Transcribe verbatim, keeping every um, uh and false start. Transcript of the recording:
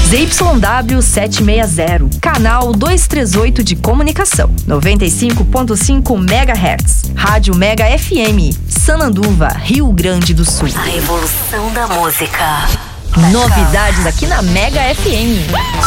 Z Y W setecentos e sessenta, canal duzentos e trinta e oito de comunicação, noventa e cinco ponto cinco megahertz. Rádio Mega F M, Sananduva, Rio Grande do Sul. A revolução da música. Novidades aqui na Mega F M.